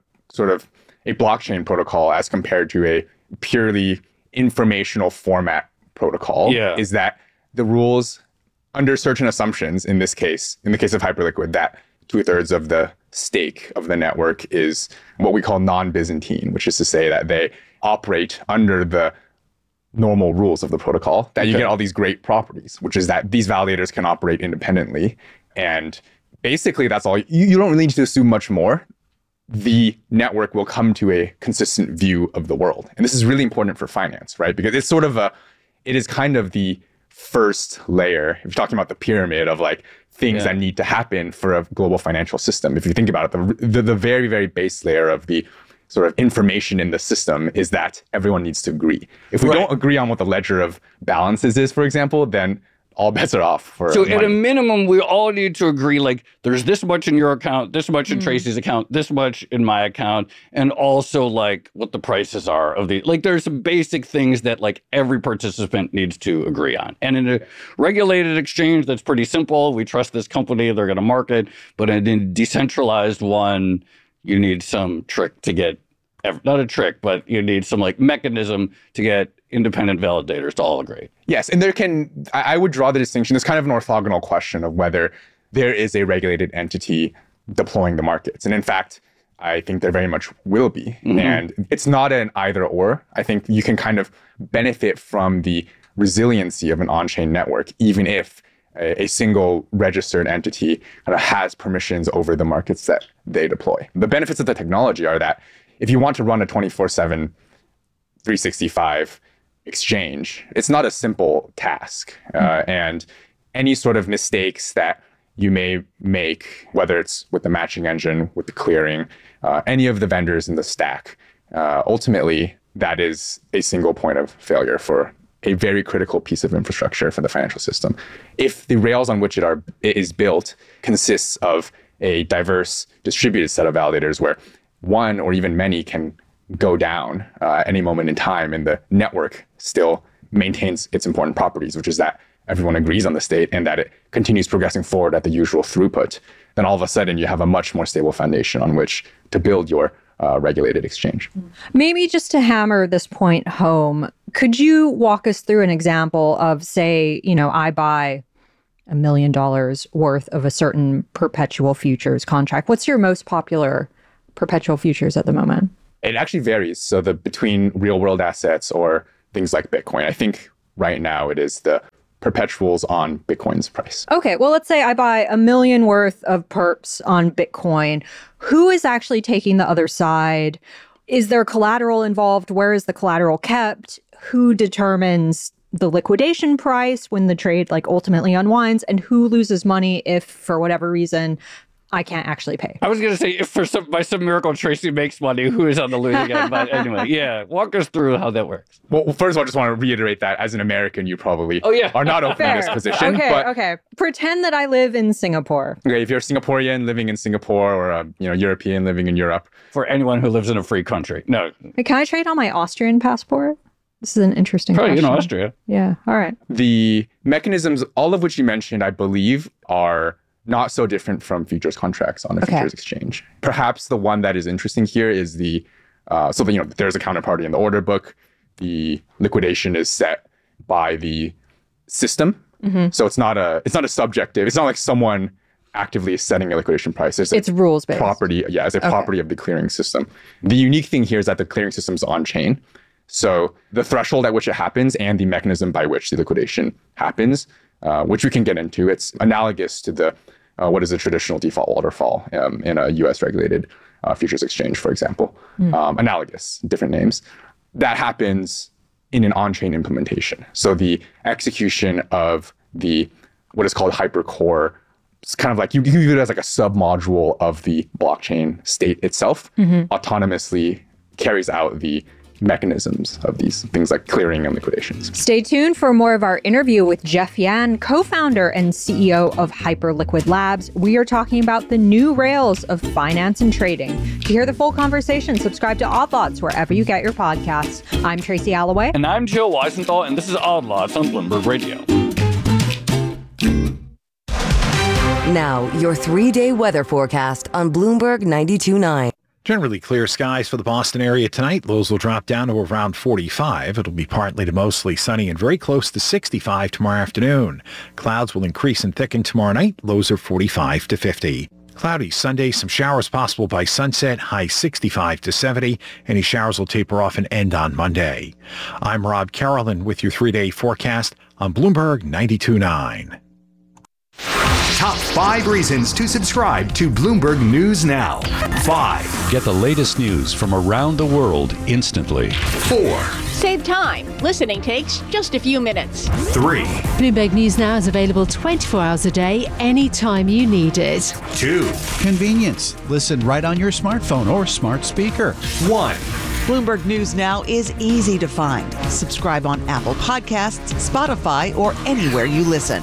blockchain protocol as compared to a purely informational format protocol is that the rules, under certain assumptions, in this case, in the case of Hyperliquid, that 2/3 of the stake of the network is what we call non-Byzantine, which is to say that they operate under the normal rules of the protocol, that you get all these great properties, which is that these validators can operate independently. And basically that's all. You don't really need to assume much more. The network will come to a consistent view of the world. And this is really important for finance, right? Because it's it is kind of the first layer, if you're talking about the pyramid of like things that need to happen for a global financial system. If you think about it, the very, very base layer of the sort of information in the system is that everyone needs to agree. If we don't agree on what the ledger of balances is, for example, then all bets are off for So money. At a minimum, we all need to agree, like, there's this much in your account, this much in Tracy's account, this much in my account, and also, like, what the prices are of the... Like, there's some basic things that, like, every participant needs to agree on. And in a regulated exchange, that's pretty simple. We trust this company, they're going to market. But in a decentralized one, you need some trick to get... Not a trick, but you need some, like, mechanism to get independent validators to all agree. Yes, and I would draw the distinction. It's kind of an orthogonal question of whether there is a regulated entity deploying the markets. And in fact, I think there very much will be. And it's not an either or. I think you can kind of benefit from the resiliency of an on-chain network, even if a single registered entity kind of has permissions over the markets that they deploy. The benefits of the technology are that if you want to run a 24/7, 365 exchange, it's not a simple task. And any sort of mistakes that you may make, whether it's with the matching engine, with the clearing, any of the vendors in the stack, ultimately, that is a single point of failure for a very critical piece of infrastructure for the financial system. If the rails on which it is built consists of a diverse, distributed set of validators where one or even many can go down at any moment in time and the network still maintains its important properties, which is that everyone agrees on the state and that it continues progressing forward at the usual throughput, then all of a sudden you have a much more stable foundation on which to build your regulated exchange. Maybe just to hammer this point home, could you walk us through an example of, say, I buy $1 million worth of a certain perpetual futures contract? What's your most popular perpetual futures at the moment? It actually varies. So between real world assets or things like Bitcoin, I think right now it is the perpetuals on Bitcoin's price. Okay, well, let's say I buy $1 million worth of perps on Bitcoin. Who is actually taking the other side? Is there collateral involved? Where is the collateral kept? Who determines the liquidation price when the trade ultimately unwinds? And who loses money if, for whatever reason, I can't actually pay? I was going to say, if by some miracle Tracy makes money, who is on the losing end? But anyway, yeah, walk us through how that works. Well, first of all, I just want to reiterate that as an American, you probably are not open to this position. Okay. Pretend that I live in Singapore. Okay, if you're a Singaporean living in Singapore or a European living in Europe. For anyone who lives in a free country. No. Can I trade on my Austrian passport? This is an interesting question. Probably in Austria. Yeah, all right. The mechanisms, all of which you mentioned, I believe, are not so different from futures contracts on a futures exchange. Perhaps the one that is interesting here is there's a counterparty in the order book. The liquidation is set by the system. Mm-hmm. So it's not a subjective. It's not like someone actively setting a liquidation price. It's rules-based. Property, it's a property of the clearing system. The unique thing here is that the clearing system is on-chain. So the threshold at which it happens and the mechanism by which the liquidation happens, which we can get into, it's analogous to what is a traditional default waterfall in a US regulated futures exchange, for example. Analogous, different names. That happens in an on-chain implementation. So the execution of what is called hypercore, it's kind of like you view it as like a submodule of the blockchain state itself, autonomously carries out the mechanisms of these things like clearing and liquidations. Stay tuned for more of our interview with Jeff Yan, co-founder and CEO of Hyperliquid Labs. We are talking about the new rails of finance and trading. To hear the full conversation, subscribe to Odd Lots wherever you get your podcasts. I'm Tracy Alloway. And I'm Joe Weisenthal, and this is Odd Lots on Bloomberg Radio. Now, your 3-day weather forecast on Bloomberg 92.9. Generally clear skies for the Boston area tonight. Lows will drop down to around 45. It'll be partly to mostly sunny and very close to 65 tomorrow afternoon. Clouds will increase and thicken tomorrow night. Lows are 45 to 50. Cloudy Sunday, some showers possible by sunset, high 65 to 70. Any showers will taper off and end on Monday. I'm Rob Carolyn with your 3-day forecast on Bloomberg 92.9. Top 5 reasons to subscribe to Bloomberg News Now. 5. Get the latest news from around the world instantly. 4. Save time. Listening takes just a few minutes. 3. Bloomberg News Now is available 24 hours a day, anytime you need it. 2. Convenience. Listen right on your smartphone or smart speaker. 1. Bloomberg News Now is easy to find. Subscribe on Apple Podcasts, Spotify, or anywhere you listen.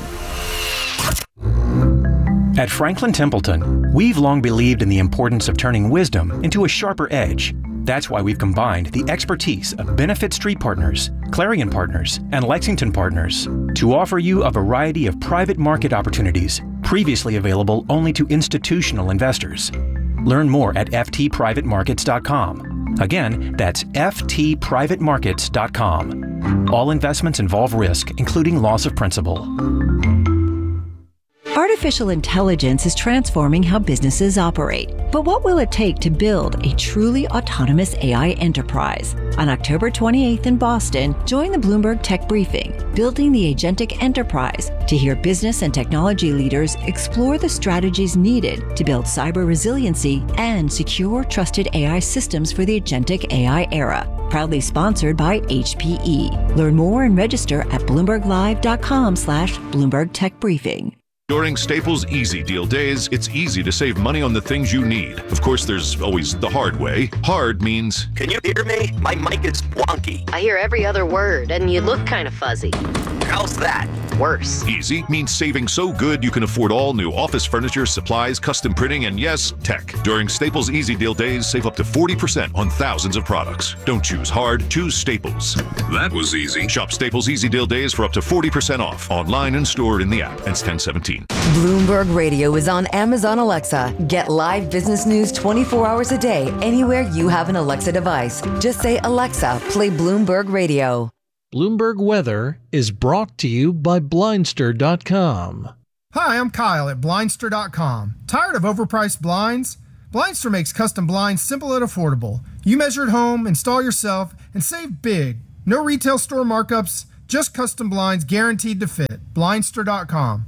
At Franklin Templeton, we've long believed in the importance of turning wisdom into a sharper edge. That's why we've combined the expertise of Benefit Street Partners, Clarion Partners, and Lexington Partners to offer you a variety of private market opportunities previously available only to institutional investors. Learn more at ftprivatemarkets.com. Again, that's ftprivatemarkets.com. All investments involve risk, including loss of principal. Artificial intelligence is transforming how businesses operate. But what will it take to build a truly autonomous AI enterprise? On October 28th in Boston, join the Bloomberg Tech Briefing, Building the Agentic Enterprise, to hear business and technology leaders explore the strategies needed to build cyber resiliency and secure, trusted AI systems for the agentic AI era. Proudly sponsored by HPE. Learn more and register at bloomberglive.com/Bloomberg Tech Briefing. During Staples Easy Deal days, it's easy to save money on the things you need. Of course, there's always the hard way. Hard means... Can you hear me? My mic is wonky. I hear every other word, and you look kind of fuzzy. How's that? Worse. Easy means saving so good you can afford all new office furniture, supplies, custom printing, and yes, tech. During Staples Easy Deal Days, save up to 40% on thousands of products. Don't choose hard, choose Staples. That was easy. Shop Staples Easy Deal Days for up to 40% off, online and stored in the app. Ends 10/17. Bloomberg Radio is on Amazon Alexa. Get live business news 24 hours a day anywhere you have an Alexa device. Just say, Alexa, play Bloomberg Radio. Bloomberg Weather is brought to you by Blindster.com. Hi, I'm Kyle at Blindster.com. Tired of overpriced blinds? Blindster makes custom blinds simple and affordable. You measure at home, install yourself, and save big. No retail store markups, just custom blinds guaranteed to fit. Blindster.com.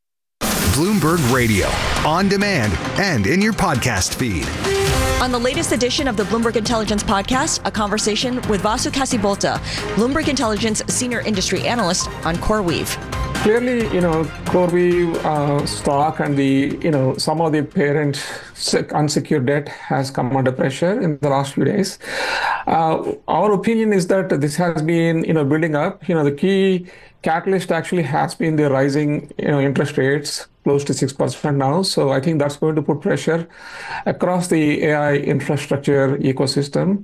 Bloomberg Radio, on demand and in your podcast feed. On the latest edition of the Bloomberg Intelligence Podcast, a conversation with Vasu Kasibolta, Bloomberg Intelligence Senior Industry Analyst on CoreWeave. Clearly, CoreWeave stock and some of the parent unsecured debt has come under pressure in the last few days. Our opinion is that this has been, building up. The key catalyst actually has been the rising, interest rates, close to 6% now. So I think that's going to put pressure across the AI infrastructure ecosystem.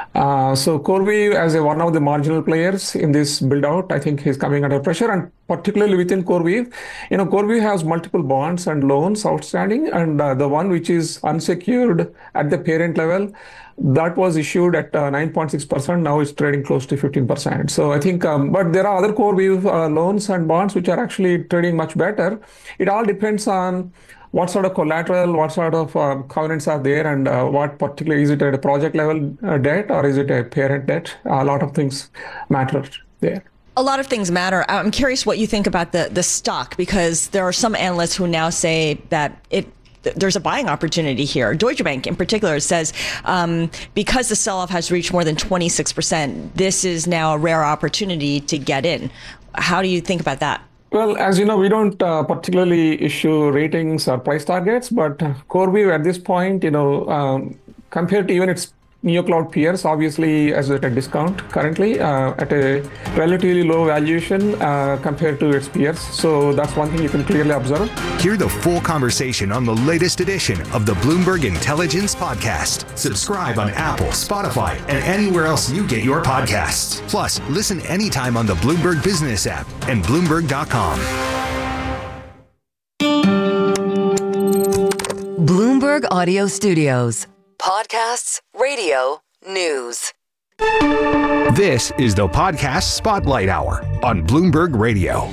So CoreWeave, as one of the marginal players in this build out, I think is coming under pressure. And particularly within CoreWeave, CoreWeave has multiple bonds and loans outstanding. And the one which is unsecured at the parent level, that was issued at 9.6%. Now it's trading close to 15%. So I think, but there are other CoreWeave loans and bonds which are actually trading much better. It all depends on what sort of collateral, what sort of covenants are there, and what particularly, is it at a project level debt or is it a parent debt? A lot of things matter there. A lot of things matter. I'm curious what you think about the stock, because there are some analysts who now say that there's a buying opportunity here. Deutsche Bank in particular says because the sell-off has reached more than 26%, this is now a rare opportunity to get in. How do you think about that? Well, as you know, we don't particularly issue ratings or price targets, but CoreWeave at this point, compared to even its NeoCloud peers, obviously as at a discount currently at a relatively low valuation compared to its peers. So that's one thing you can clearly observe. Hear the full conversation on the latest edition of the Bloomberg Intelligence Podcast. Subscribe on Apple, Spotify, and anywhere else you get your podcasts. Plus, listen anytime on the Bloomberg Business app and Bloomberg.com. Bloomberg Audio Studios. Podcasts, radio, news. This is the Podcast Spotlight Hour on Bloomberg Radio.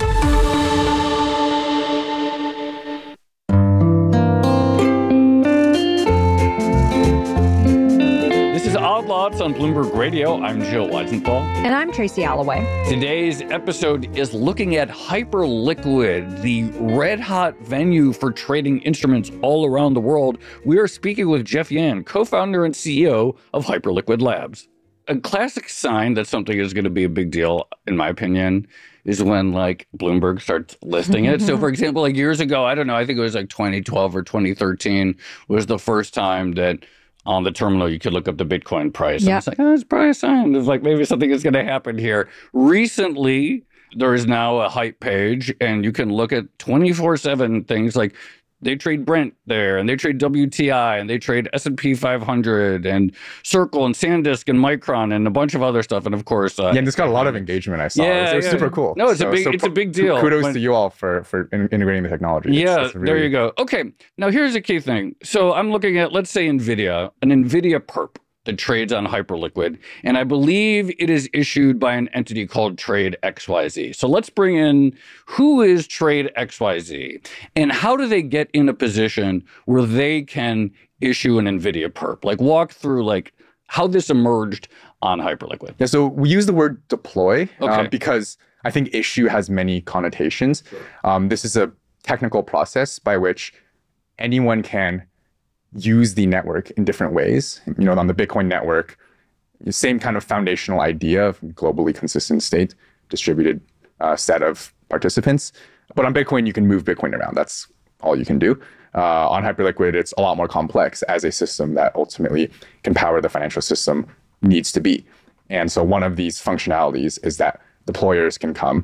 This is Odd Lots on Bloomberg Radio. I'm Joe Weisenthal. And I'm Tracy Alloway. Today's episode is looking at Hyperliquid, the red-hot venue for trading instruments all around the world. We are speaking with Jeff Yan, co-founder and CEO of Hyperliquid Labs. A classic sign that something is going to be a big deal, in my opinion, is when Bloomberg starts listing it. So for example, years ago, I don't know, I think it was 2012 or 2013 was the first time that on the terminal, you could look up the Bitcoin price. Yep. And it's it's probably a sign. It's maybe something is going to happen here. Recently, there is now a hype page, and you can look at 24/7 things like they trade Brent there, and they trade WTI, and they trade S&P 500, and Circle, and SanDisk, and Micron, and a bunch of other stuff. And of course, and it's got a lot of engagement. I saw it was super cool. No, it's a big deal. Kudos to you all for integrating the technology. Yeah, really... there you go. Okay, now here's a key thing. So I'm looking at, let's say, NVIDIA, an NVIDIA perp that trades on Hyperliquid, and I believe it is issued by an entity called Trade XYZ. So let's bring in, who is Trade XYZ, and how do they get in a position where they can issue an NVIDIA perp? Walk through how this emerged on Hyperliquid. Yeah, so we use the word deploy because I think issue has many connotations. This is a technical process by which anyone can use the network in different ways. On the Bitcoin network, the same kind of foundational idea of globally consistent state, distributed set of participants. But on Bitcoin, you can move Bitcoin around. That's all you can do. On Hyperliquid, it's a lot more complex as a system that ultimately can power the financial system needs to be. And so one of these functionalities is that deployers can come,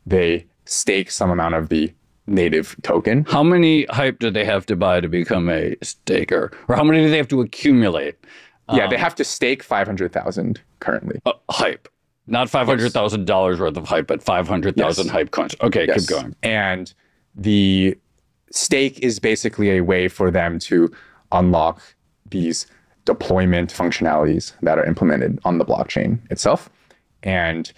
they stake some amount of the native token. How many hype do they have to buy to become a staker? Or how many do they have to accumulate? Yeah, they have to stake 500,000 currently. Hype. Not $500,000 worth of hype, but 500,000 hype coins. Okay, keep going. And the stake is basically a way for them to unlock these deployment functionalities that are implemented on the blockchain itself. And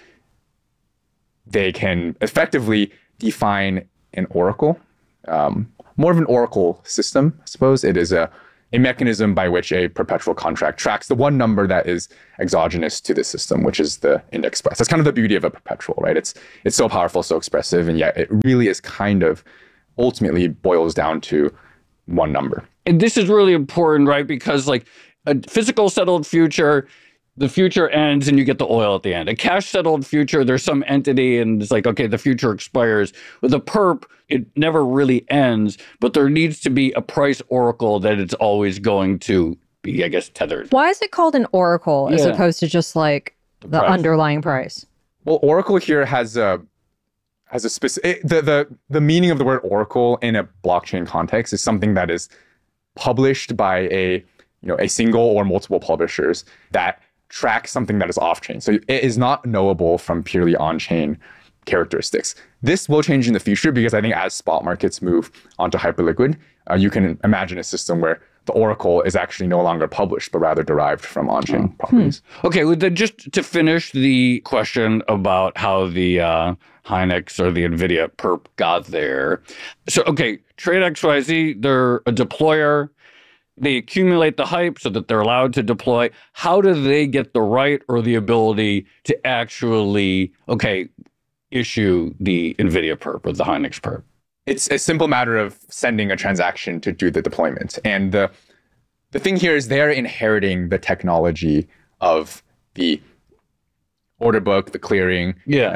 they can effectively define an oracle, more of an oracle system, I suppose. It is a mechanism by which a perpetual contract tracks the one number that is exogenous to the system, which is the index price. That's kind of the beauty of a perpetual, right? It's so powerful, so expressive, and yet it really is kind of ultimately boils down to one number. And this is really important, right? Because like a physical settled future, the future ends and you get the oil at the end. A cash settled future, there's some entity and it's like, okay, the future expires. With a perp, it never really ends, but there needs to be a price oracle that it's always going to be, I guess, tethered. Why is it called an oracle as opposed to just like the underlying price? Well, oracle here has a specific, the meaning of the word oracle in a blockchain context is something that is published by a single or multiple publishers that track something that is off-chain. So it is not knowable from purely on-chain characteristics. This will change in the future because I think as spot markets move onto Hyperliquid, you can imagine a system where the oracle is actually no longer published, but rather derived from on-chain properties. Okay, well, then just to finish the question about how the Hynix or the NVIDIA perp got there. So, okay, TradeXYZ, they're a deployer. They accumulate the hype so that they're allowed to deploy. How do they get the right or the ability to actually, issue the NVIDIA perp or the Hynix perp? It's a simple matter of sending a transaction to do the deployment. And the thing here is they're inheriting the technology of the order book, the clearing,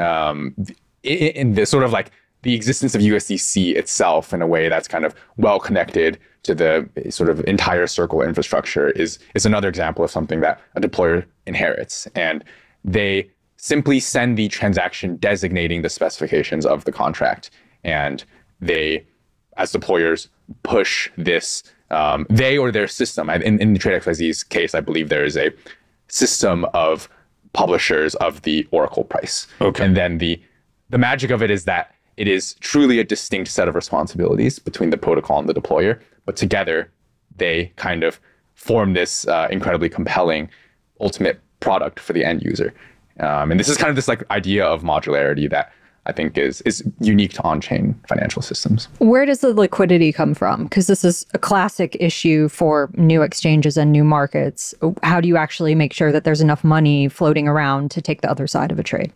in the sort of like the existence of USDC itself in a way that's kind of well connected to the sort of entire Circle infrastructure is another example of something that a deployer inherits. And they simply send the transaction designating the specifications of the contract. And they, as deployers, push this, they or their system. In the TradeXYZ's case, I believe there is a system of publishers of the oracle price. Okay. And then the magic of it is that it is truly a distinct set of responsibilities between the protocol and the deployer, but together they kind of form this incredibly compelling ultimate product for the end user. And this is kind of this like idea of modularity that I think is unique to on-chain financial systems. Where does the liquidity come from? Because this is a classic issue for new exchanges and new markets. How do you actually make sure that there's enough money floating around to take the other side of a trade?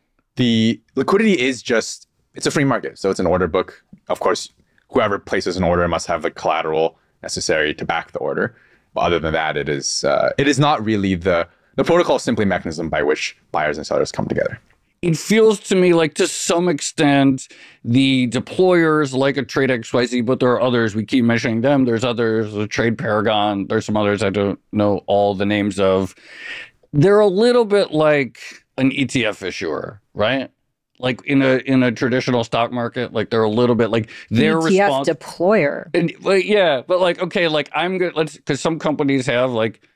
The liquidity is just, it's a free market. So it's an order book. Of course, whoever places an order must have the collateral necessary to back the order. But other than that, it is not really the protocol is simply a mechanism by which buyers and sellers come together. It feels to me like to some extent, the deployers like a TradeXYZ, but there are others, we keep mentioning them. There's others, a Trade Paragon. There's some others I don't know all the names of. They're a little bit like an ETF issuer, right? Like in a traditional stock market, like they're a little bit like they're ETF deployer. And, yeah, but like, okay, like I'm good. Because some companies have like,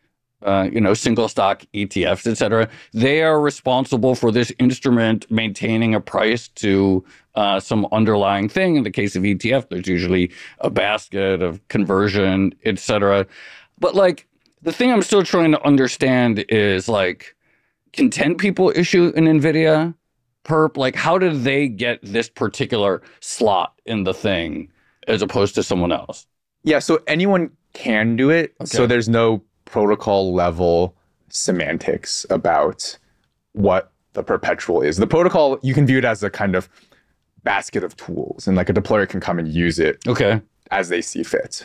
single stock ETFs, et cetera. They are responsible for this instrument maintaining a price to some underlying thing. In the case of ETF, there's usually a basket of conversion, et cetera. But like the thing I'm still trying to understand is like, can 10 people issue an NVIDIA perp? Like, how did they get this particular slot in the thing as opposed to someone else? Yeah, so anyone can do it. Okay. So there's no protocol level semantics about what the perpetual is. The protocol, you can view it as a kind of basket of tools, and like a deployer can come and use it as they see fit.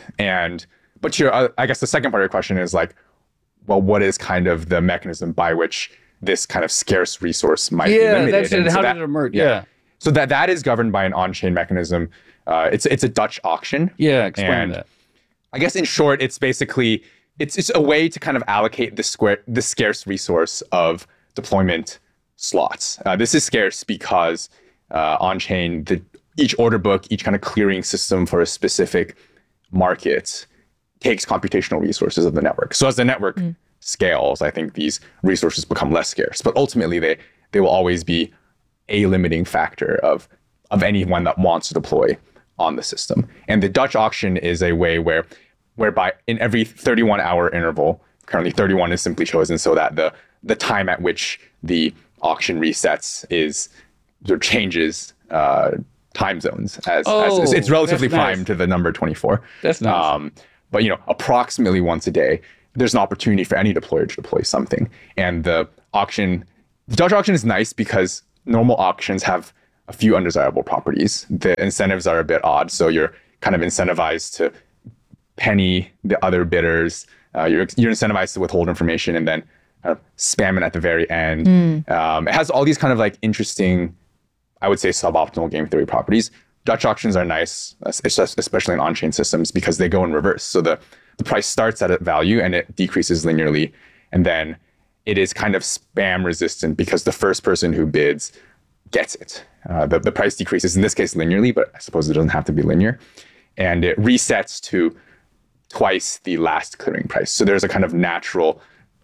But I guess the second part of your question is like, well, what is kind of the mechanism by which this kind of scarce resource might be limited? That's it. How did it emerge? Yeah. So that is governed by an on-chain mechanism. It's a Dutch auction. Yeah, explain that. I guess in short, it's basically it's a way to kind of allocate the scarce resource of deployment slots. This is scarce because on-chain, each order book, each kind of clearing system for a specific market takes computational resources of the network. So as the network scales, I think these resources become less scarce. But ultimately, they will always be a limiting factor of anyone that wants to deploy on the system. And the Dutch auction is a way whereby in every 31-hour interval, currently 31 is simply chosen so that the time at which the auction resets changes time zones as it's relatively primed to the number 24. That's nice. But approximately once a day, there's an opportunity for any deployer to deploy something. And the Dutch auction is nice because normal auctions have a few undesirable properties. The incentives are a bit odd, so you're kind of incentivized to penny the other bidders. You're incentivized to withhold information and then spam it at the very end. It has all these kind of like interesting, I would say, suboptimal game theory properties. Dutch auctions are nice, especially in on-chain systems, because they go in reverse. So the price starts at a value and it decreases linearly. And then it is kind of spam resistant because the first person who bids gets it. The price decreases, in this case, linearly, but I suppose it doesn't have to be linear. And it resets to twice the last clearing price. So there's a natural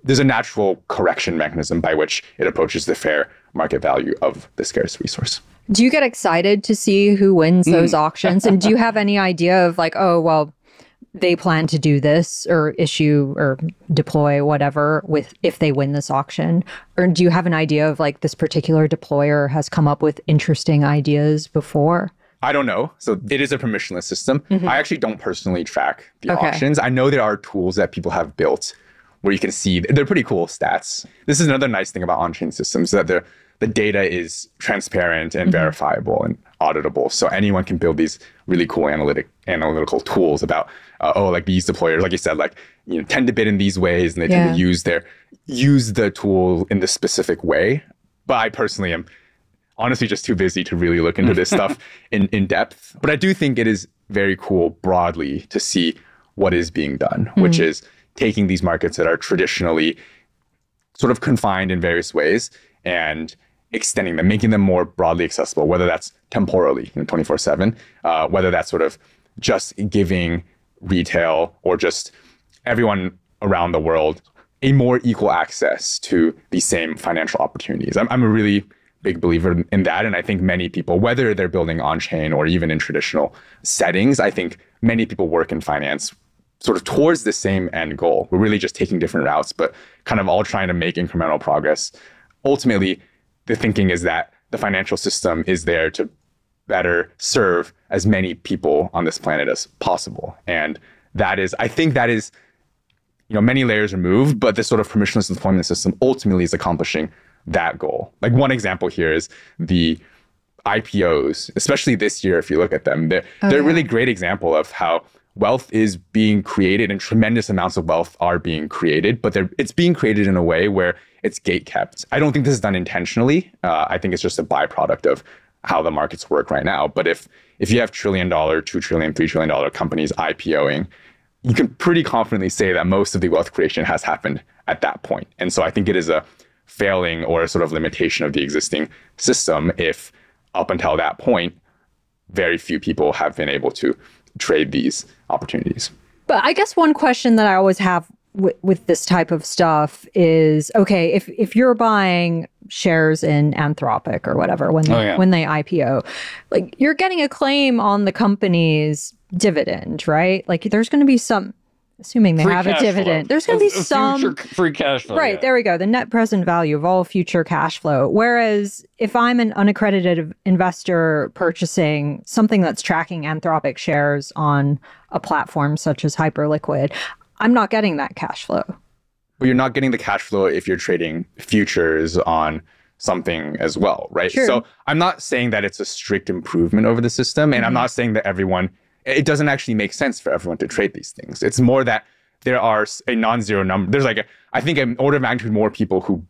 correction mechanism by which it approaches the fair market value of the scarce resource. Do you get excited to see who wins those auctions? And do you have any idea of like, oh, well, they plan to do this or issue or deploy whatever if they win this auction? Or do you have an idea of like this particular deployer has come up with interesting ideas before? I don't know. So it is a permissionless system. I actually don't personally track the auctions. I know there are tools that people have built where you can see, they're pretty cool stats. This is another nice thing about on-chain systems, that the data is transparent and verifiable and auditable. So anyone can build these really cool analytical tools about, like these deployers, like you said, tend to bid in these ways and they tend to use the tool in this specific way. But I personally am honestly just too busy to really look into this stuff in depth. But I do think it is very cool broadly to see what is being done, which is taking these markets that are traditionally sort of confined in various ways and extending them, making them more broadly accessible, whether that's temporally, 24/7, whether that's sort of just giving retail or just everyone around the world a more equal access to these same financial opportunities. I'm a really big believer in that. And I think many people, whether they're building on-chain or even in traditional settings, I think many people work in finance sort of towards the same end goal. We're really just taking different routes, but kind of all trying to make incremental progress. Ultimately, the thinking is that the financial system is there to better serve as many people on this planet as possible. And I think that is, many layers removed, but this sort of permissionless deployment system ultimately is accomplishing that goal. Like one example here is the IPOs, especially this year, if you look at them, they're a really great example of how wealth is being created and tremendous amounts of wealth are being created, but it's being created in a way where it's gate-kept. I don't think this is done intentionally. I think it's just a byproduct of how the markets work right now. But if you have $1 trillion, $2 trillion, $3 trillion companies IPOing, you can pretty confidently say that most of the wealth creation has happened at that point. And so I think it is a failing or a sort of limitation of the existing system if up until that point, very few people have been able to trade these opportunities. But I guess one question that I always have with this type of stuff is, okay, if you're buying shares in Anthropic or whatever when they IPO, like you're getting a claim on the company's dividend, right? Like there's going to be some, assuming they have a dividend, there's going to be some free cash flow. Right, there we go. The net present value of all future cash flow. Whereas if I'm an unaccredited investor purchasing something that's tracking Anthropic shares on a platform such as Hyperliquid, I'm not getting that cash flow. Well, you're not getting the cash flow if you're trading futures on something as well, right? True. So I'm not saying that it's a strict improvement over the system, and I'm not saying that it doesn't actually make sense for everyone to trade these things. It's more that there are a non-zero number. There's I think an order of magnitude more people who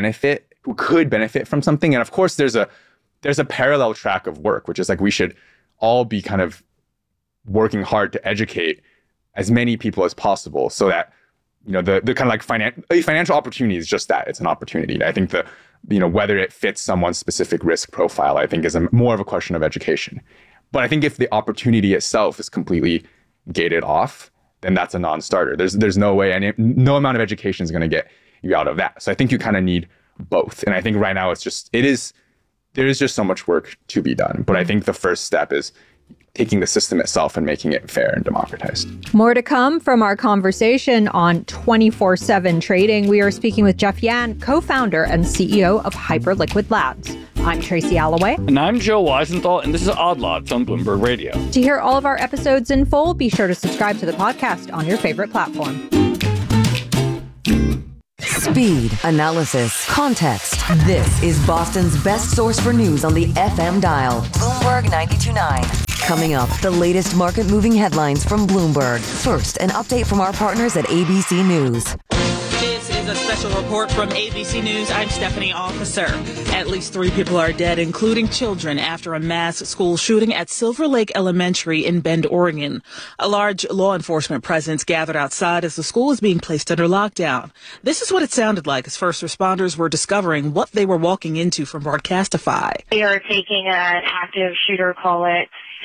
could benefit from something. And of course, there's a parallel track of work, which is like we should all be kind of working hard to educate as many people as possible so that the kind of like financial opportunity is just that. It's an opportunity. I think whether it fits someone's specific risk profile, I think is more of a question of education. But I think if the opportunity itself is completely gated off, then that's a non-starter. There's no way, no amount of education is going to get you out of that. So I think you kind of need both. And I think right now there is just so much work to be done. But I think the first step is taking the system itself and making it fair and democratized. More to come from our conversation on 24/7 trading. We are speaking with Jeff Yan, co-founder and CEO of Hyperliquid Labs. I'm Tracy Alloway. And I'm Joe Weisenthal, and this is Odd Lots on Bloomberg Radio. To hear all of our episodes in full, be sure to subscribe to the podcast on your favorite platform. Speed, analysis, context. This is Boston's best source for news on the FM dial. Bloomberg 92.9. Coming up, the latest market-moving headlines from Bloomberg. First, an update from our partners at ABC News. This is a special report from ABC News. I'm Stephanie Officer. At least 3 people are dead, including children, after a mass school shooting at Silver Lake Elementary in Bend, Oregon. A large law enforcement presence gathered outside as the school is being placed under lockdown. This is what it sounded like as first responders were discovering what they were walking into from Broadcastify. We are taking an active shooter, call it,